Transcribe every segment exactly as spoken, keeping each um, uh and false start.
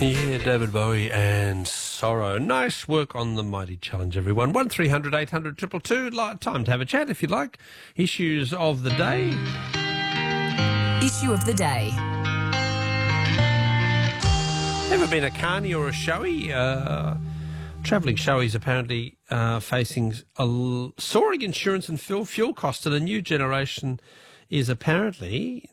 Yeah, David Bowie and Sorrow. Nice work on the Mighty Challenge, everyone. one three hundred eight hundred two two two. Time to have a chat if you'd like. Issues of the day. Issue of the day. Ever been a carny or a showy? Uh, travelling showies apparently uh, facing a l- soaring insurance and fuel, fuel costs, and a new generation is apparently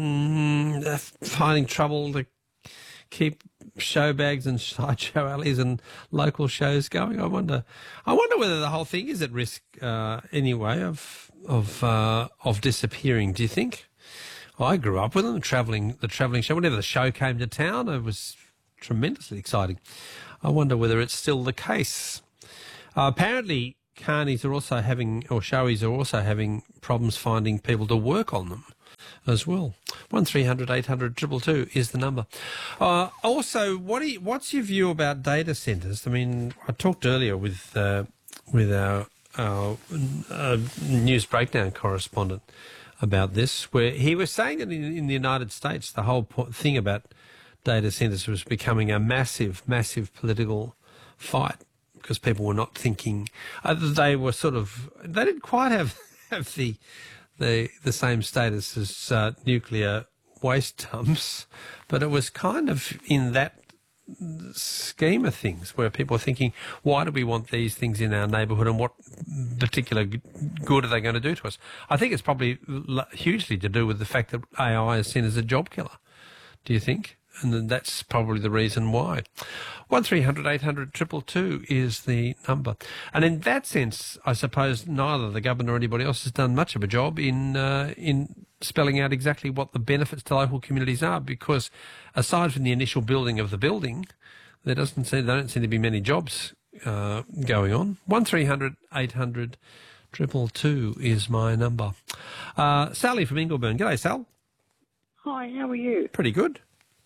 mm, finding trouble to keep show bags and sideshow alleys and local shows going. I wonder, I wonder whether the whole thing is at risk uh, anyway of of uh, of disappearing. Do you think? I grew up with them, travelling the travelling show. Whenever the show came to town, it was tremendously exciting. I wonder whether it's still the case. Uh, apparently, carnies are also having, or showies are also having problems finding people to work on them as well. one three hundred eight hundred two two two is the number. Uh, also, what do you, what's your view about data centres? I mean, I talked earlier with uh, with our, our uh, news breakdown correspondent about this, where he was saying that in, in the United States, the whole po- thing about data centres was becoming a massive, massive political fight because people were not thinking, uh, they were sort of, they didn't quite have, have the, the, the same status as uh, nuclear waste dumps, but it was kind of in that scheme of things where people are thinking, why do we want these things in our neighbourhood and what particular good are they going to do to us? I think it's probably hugely to do with the fact that A I is seen as a job killer. Do you think? And then that's probably the reason why. one three hundred eight hundred two two two is the number. And in that sense, I suppose neither the government or anybody else has done much of a job in uh, in spelling out exactly what the benefits to local communities are, because aside from the initial building of the building, there doesn't seem, there don't seem to be many jobs uh, going on. one three hundred eight hundred two two two is my number. Uh, Sally from Ingleburn. G'day, Sal. Hi, how are you? Pretty good.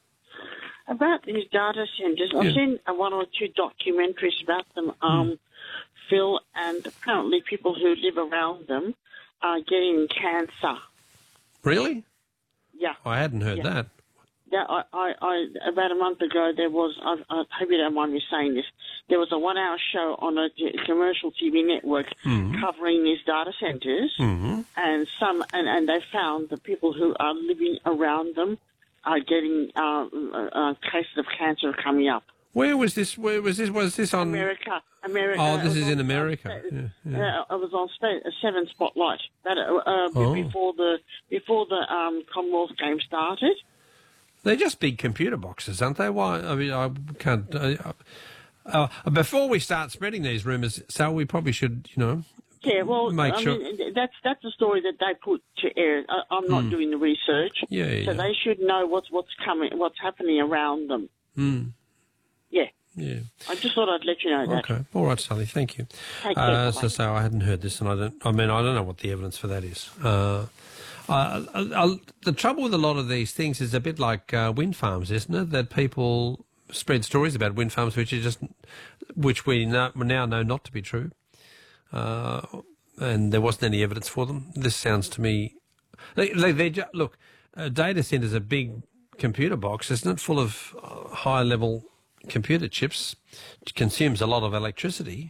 About these data centres, I've Yeah. seen uh, one or two documentaries about them, um, Mm. Phil, and apparently people who live around them are getting cancer. Really? Yeah. I hadn't heard Yeah. that. Yeah, I, I, I, about a month ago, there was, I, I hope you don't mind me saying this, there was a one-hour show on a t- commercial T V network Mhm. covering these data centres, Mm-hmm. and some, and, and they found the people who are living around them are getting uh, uh, cases of cancer coming up. Where was this? Where was this? Was this on? America, America. Oh, it this was is on, in America. Uh, Yeah, yeah. Uh, I was on state, a seven spotlight, but uh, uh, Oh. before the before the um, Commonwealth game started. They're just big computer boxes, aren't they? Why? I mean, I can't. Uh, uh, before we start spreading these rumours, so we probably should, you know. Yeah, well, Make I sure- mean, that's that's the story that they put to air. I, I'm not Mm. doing the research, Yeah, yeah, so yeah. they should know what's what's coming, what's happening around them. Mm. Yeah, Yeah. I just thought I'd let you know that. Okay. All right, Sally. Thank you. Take care, Uh, bye-bye. so, so I hadn't heard this, and I don't. I mean, I don't know what the evidence for that is. Uh, I, I, I, the trouble with a lot of these things is a bit like uh, wind farms, isn't it? That people spread stories about wind farms which are just, which we know, now know not to be true, uh, and there wasn't any evidence for them. This sounds to me, they, they, they ju- look, a data centre is a big computer box, isn't it? Full of uh, high-level computer chips. It consumes a lot of electricity.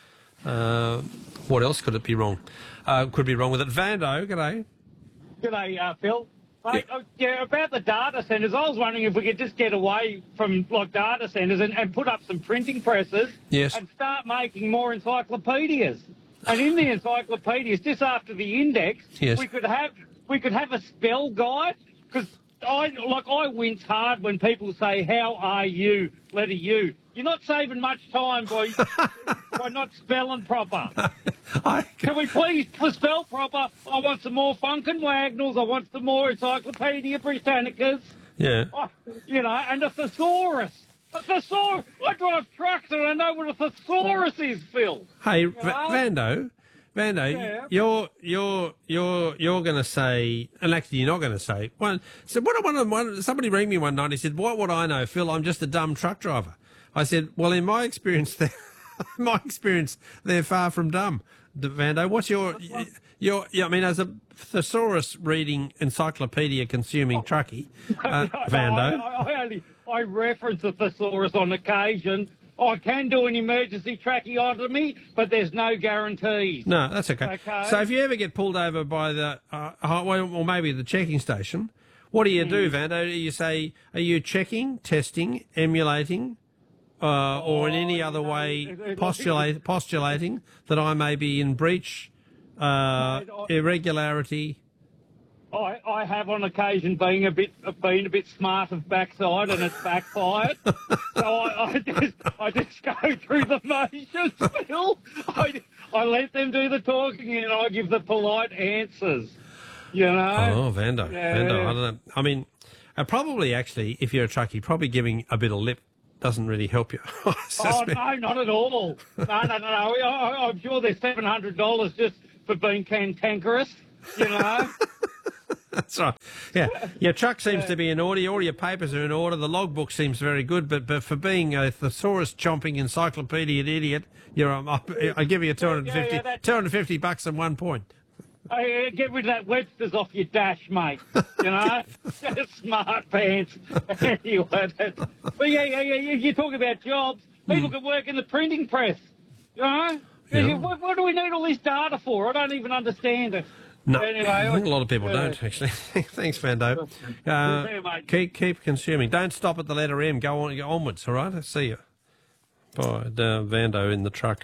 Uh, what else could it be wrong? Uh, could be wrong with it. Vando, g'day. G'day, uh, Phil. Mate, yeah. Uh, yeah, about the data centres, I was wondering if we could just get away from like data centres and, and put up some printing presses Yes. and start making more encyclopedias. And in the encyclopedias, just after the index, Yes. we could have we could have a spell guide, because I like I wince hard when people say "How are you?" letter U. You're not saving much time by by not spelling proper. I, Can we please spell proper? I want some more Funkin' Wagnalls. I want some more Encyclopedia Britannicas. yeah. Oh, you know, and a thesaurus. A thesaurus. I drive trucks and I know what a thesaurus is, Phil. Hey, You Va- know? Vando, Vando, Yeah. you're you're you're you're going to say, and actually you're not going to say. One, so what? One, one, somebody rang me one night. He said, "What would I know, Phil? I'm just a dumb truck driver." I said, "Well, in my experience, they, in my experience, they're far from dumb." Vando, what's your You're, yeah, I mean, as a thesaurus reading, encyclopedia consuming truckie, uh, Vando. I, I, I only I reference a thesaurus on occasion. I can do an emergency tracheotomy, but there's no guarantees. No, that's okay. Okay. So if you ever get pulled over by the uh, highway or maybe the checking station, what do you do, Vando? Do you say, are you checking, testing, emulating, uh, or in any other way postulate, postulating that I may be in breach, uh, irregularity? I, I have on occasion been a bit been a bit smart of backside and it's backfired. So I, I just I just go through the motions still. I, I let them do the talking and I give the polite answers. You know? Oh, Vando, Yeah. Vando, I don't know. I mean, uh, probably actually, if you're a truckie, probably giving a bit of lip doesn't really help you. I Oh suspect. no, not at all. No, no, no, no. I, I'm sure there's seven hundred dollars just for being cantankerous. You know? That's right. Yeah, your truck seems to be in order. All your papers are in order. The logbook seems very good, but but for being a thesaurus chomping encyclopedia idiot, you're um, I, I give you two hundred fifty, Yeah, yeah, that- two hundred fifty bucks and one point. Hey, get rid of that Webster's off your dash, mate. You know? Smart pants. Anyway, that's, but yeah, yeah, yeah, you talk about jobs. People can work in the printing press. You know? Yeah. What, what do we need all this data for? I don't even understand it. No, Anyway, I think a lot of people uh, don't actually. Thanks, Vando. Yeah, Uh, mate. keep keep consuming. Don't stop at the letter M. Go on, go onwards. All right. See you. Bye, uh, Vando in the truck.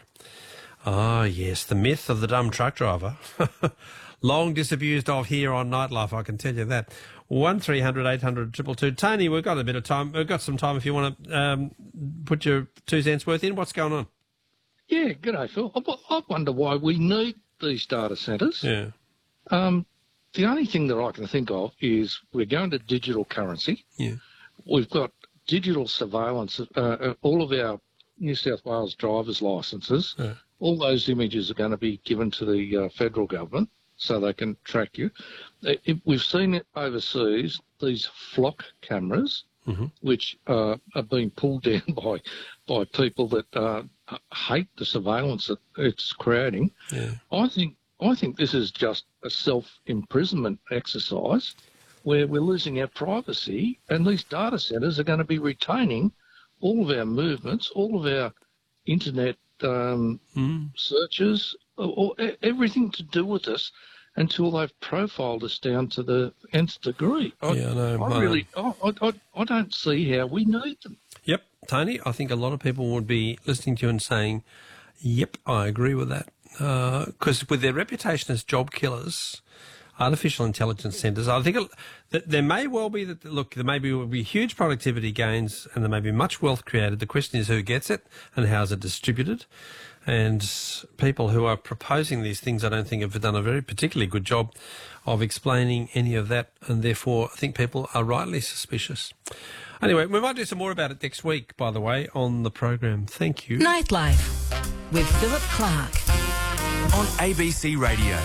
Ah, yes, the myth of the dumb truck driver. Long disabused of here on Nightlife, I can tell you that. One three hundred eight hundred triple two. Tony, we've got a bit of time. We've got some time if you want to um, put your two cents worth in. What's going on? Yeah, g'day, Phil. I, I wonder why we need these data centres. Yeah. Um, the only thing that I can think of is we're going to digital currency. Yeah. We've got digital surveillance. Uh, uh, all of our New South Wales drivers' licences, Yeah. all those images are going to be given to the uh, federal government so they can track you. Uh, if we've seen it overseas, these flock cameras, Mm-hmm. which uh, are being pulled down by by people that uh, hate the surveillance that it's creating. Yeah. I think I think this is just a self-imprisonment exercise where we're losing our privacy, and these data centres are going to be retaining all of our movements, all of our internet um, Mm. searches, or, or e- everything to do with us until they've profiled us down to the nth degree. I, Yeah, I know. I really, I, I, I, I don't see how we need them. Yep, Tony, I think a lot of people would be listening to you and saying, yep, I agree with that. Because with their reputation as job killers, artificial intelligence centres, I think it, that there may well be that, look, there may be, will be huge productivity gains and there may be much wealth created. The question is who gets it and how is it distributed. And people who are proposing these things, I don't think have done a very particularly good job of explaining any of that. And therefore, I think people are rightly suspicious. Anyway, we might do some more about it next week, by the way, on the program. Thank you. Nightlife with Philip Clark. On A B C Radio.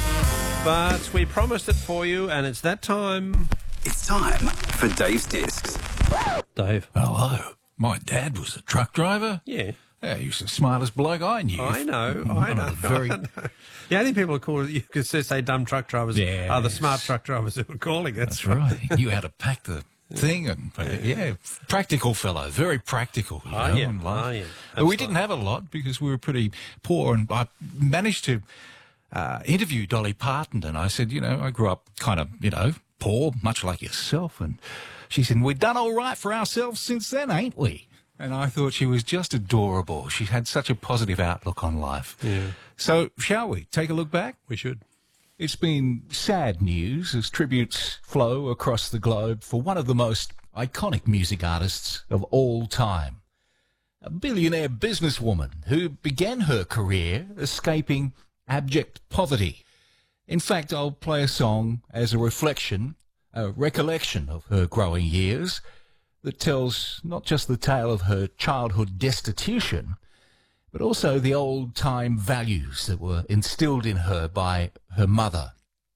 But we promised it for you, and it's that time. It's time for Dave's Discs. Dave. Hello. My dad was a truck driver. Yeah. Yeah, he was the smartest bloke I knew. I know, I One know. of the very, I know. The only people who call you could say dumb truck drivers Yes. are the smart truck drivers who are calling it. that's right. He knew how to pack the thing. And, uh, yeah, practical fellow. Very practical. You Oh, know, yeah. in life. Oh, yeah. But we Absolutely. didn't have a lot because we were pretty poor. And I managed to uh, interview Dolly Parton. And I said, you know, I grew up kind of, you know, poor, much like yourself. And she said, we've done all right for ourselves since then, ain't we? And I thought she was just adorable. She had such a positive outlook on life. Yeah. So, shall we take a look back? We should. It's been sad news as tributes flow across the globe for one of the most iconic music artists of all time. A billionaire businesswoman who began her career escaping abject poverty. In fact, I'll play a song as a reflection, a recollection of her growing years that tells not just the tale of her childhood destitution, but also the old-time values that were instilled in her by her mother.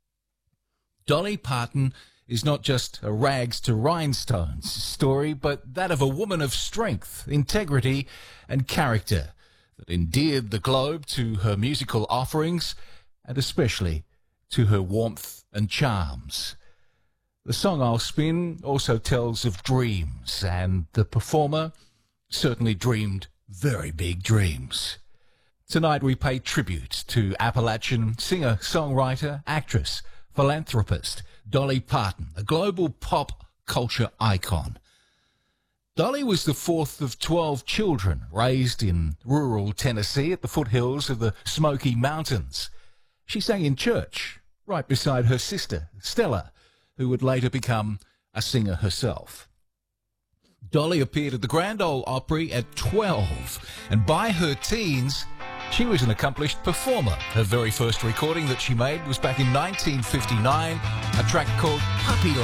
Dolly Parton is not just a rags to rhinestones story, but that of a woman of strength, integrity, and character that endeared the globe to her musical offerings, and especially to her warmth and charms. The song I'll spin also tells of dreams, and the performer certainly dreamed very big dreams. Tonight we pay tribute to Appalachian singer, songwriter, actress, philanthropist Dolly Parton, a global pop culture icon. Dolly was the fourth of twelve children raised in rural Tennessee at the foothills of the Smoky Mountains. She sang in church right beside her sister, Stella, who would later become a singer herself. Dolly appeared at the Grand Ole Opry at twelve, and by her teens, she was an accomplished performer. Her very first recording that she made was back in nineteen fifty-nine, a track called Puppy